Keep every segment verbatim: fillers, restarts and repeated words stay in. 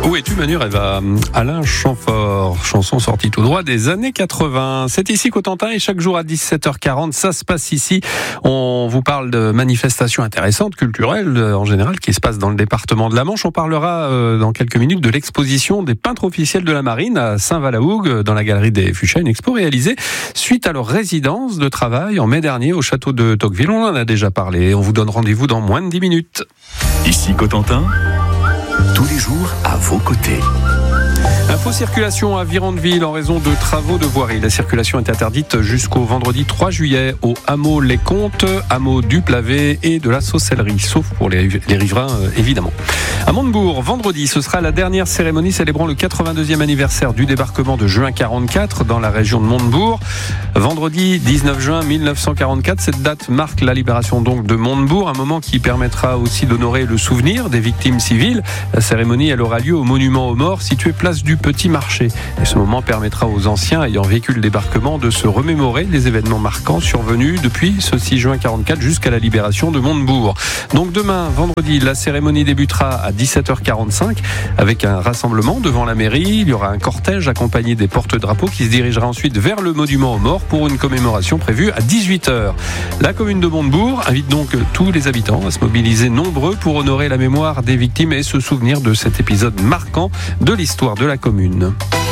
Où es-tu Manu Rêva? Alain Chamfort, chanson sortie tout droit des années quatre-vingts. C'est ici Cotentin et chaque jour à dix-sept heures quarante, ça se passe ici. On vous parle de manifestations intéressantes, culturelles en général, qui se passent dans le département de la Manche. On parlera euh, dans quelques minutes de l'exposition des peintres officiels de la marine à Saint-Valahougue, dans la galerie des Fuchsia, une expo réalisée suite à leur résidence de travail en mai dernier au château de Tocqueville. On en a déjà parlé. On vous donne rendez-vous dans moins de dix minutes. Ici Cotentin, tous les jours à vos côtés. Info circulation à Virandeville en raison de travaux de voirie. La circulation est interdite jusqu'au vendredi trois juillet au hameau Les Comtes, hameau du Plavé et de la Saucellerie, sauf pour les, les riverains euh, évidemment. À Montebourg, vendredi, ce sera la dernière cérémonie célébrant le quatre-vingt-deuxième anniversaire du débarquement de juin quarante-quatre dans la région de Montebourg. Vendredi dix-neuf juin mille neuf cent quarante-quatre, cette date marque la libération donc de Montebourg, un moment qui permettra aussi d'honorer le souvenir des victimes civiles. La cérémonie, elle aura lieu au monument aux morts situé place du Petit Marché. Et ce moment permettra aux anciens ayant vécu le débarquement de se remémorer les événements marquants survenus depuis ce six juin quarante-quatre jusqu'à la libération de Montebourg. Donc demain, vendredi, la cérémonie débutera à dix-sept heures quarante-cinq avec un rassemblement devant la mairie. Il y aura un cortège accompagné des porte-drapeaux qui se dirigera ensuite vers le monument aux morts pour une commémoration prévue à dix-huit heures. La commune de Montebourg invite donc tous les habitants à se mobiliser nombreux pour honorer la mémoire des victimes et se souvenir de cet épisode marquant de l'histoire de la commune.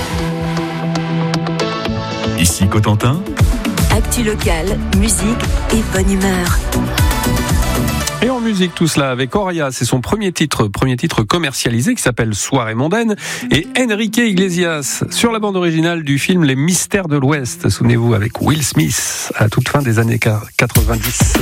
Ici Cotentin, actu locale, musique et bonne humeur. Et en musique, tout cela avec Oria, c'est son premier titre, premier titre commercialisé qui s'appelle Soirée mondaine, et Enrique Iglesias sur la bande originale du film Les Mystères de l'Ouest. Souvenez-vous avec Will Smith à toute fin des années quatre-vingt-dix.